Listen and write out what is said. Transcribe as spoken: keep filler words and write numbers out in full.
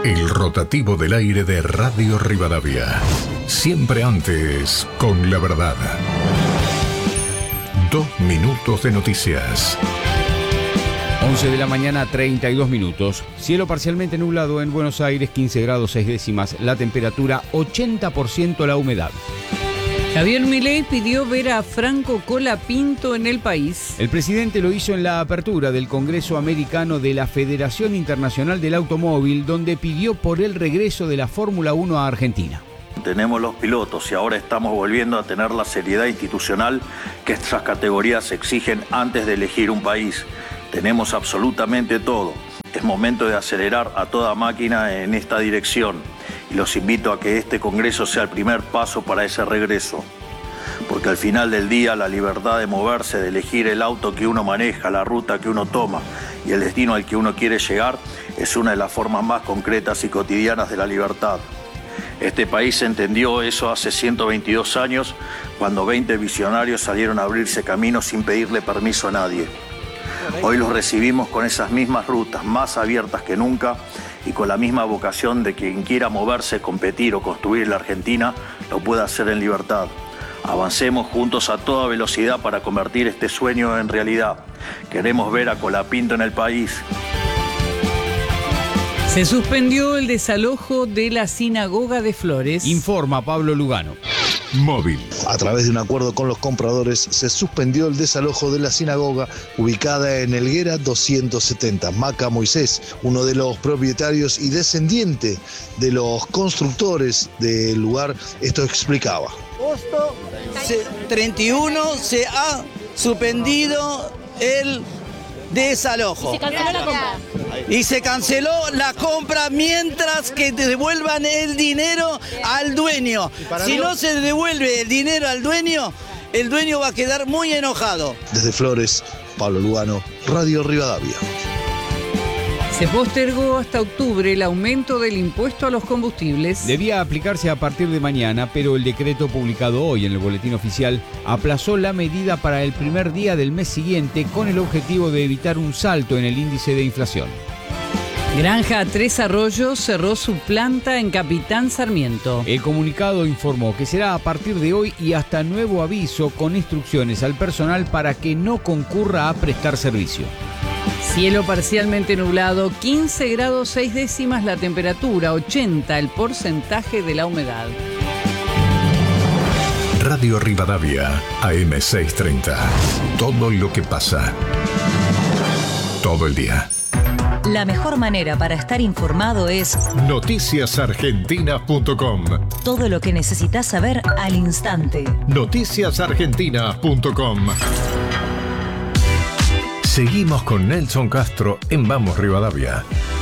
El rotativo del aire de Radio Rivadavia. Siempre antes, con la verdad. Dos minutos de noticias. once de la mañana, treinta y dos minutos. Cielo parcialmente nublado en Buenos Aires, quince grados seis décimas. La temperatura, ochenta por ciento la humedad. Javier Milei pidió ver a Franco Colapinto en el país. El presidente lo hizo en la apertura del Congreso Americano de la Federación Internacional del Automóvil, donde pidió por el regreso de la Fórmula uno a Argentina. Tenemos los pilotos y ahora estamos volviendo a tener la seriedad institucional que estas categorías exigen antes de elegir un país. Tenemos absolutamente todo. Es momento de acelerar a toda máquina en esta dirección. Y los invito a que este Congreso sea el primer paso para ese regreso. Porque al final del día la libertad de moverse, de elegir el auto que uno maneja, la ruta que uno toma y el destino al que uno quiere llegar es una de las formas más concretas y cotidianas de la libertad. Este país entendió eso hace ciento veintidós años cuando veinte visionarios salieron a abrirse caminos sin pedirle permiso a nadie. Hoy los recibimos con esas mismas rutas, más abiertas que nunca y con la misma vocación de que quien quiera moverse, competir o construir la Argentina lo pueda hacer en libertad. Avancemos juntos a toda velocidad para convertir este sueño en realidad. Queremos ver a Colapinto en el país. Se suspendió el desalojo de la sinagoga de Flores. Informa Pablo Lugano. Móvil. A través de un acuerdo con los compradores se suspendió el desalojo de la sinagoga ubicada en Helguera doscientos setenta. Maca Moisés, uno de los propietarios y descendiente de los constructores del lugar, esto explicaba. Agosto treinta y uno se ha suspendido el desalojo. Se canceló la compra. Y se canceló la compra mientras que devuelvan el dinero al dueño. Si no se devuelve el dinero al dueño, el dueño va a quedar muy enojado. Desde Flores, Pablo Lugano, Radio Rivadavia. Se postergó hasta octubre el aumento del impuesto a los combustibles. Debía aplicarse a partir de mañana, pero el decreto publicado hoy en el Boletín Oficial aplazó la medida para el primer día del mes siguiente con el objetivo de evitar un salto en el índice de inflación. Granja Tres Arroyos cerró su planta en Capitán Sarmiento. El comunicado informó que será a partir de hoy y hasta nuevo aviso con instrucciones al personal para que no concurra a prestar servicio. Cielo parcialmente nublado, quince grados seis décimas la temperatura, ochenta el porcentaje de la humedad. Radio Rivadavia, A M seiscientos treinta. Todo lo que pasa. Todo el día. La mejor manera para estar informado es noticias argentinas punto com. Todo lo que necesitas saber al instante. noticias argentinas punto com. Seguimos con Nelson Castro en Vamos Rivadavia.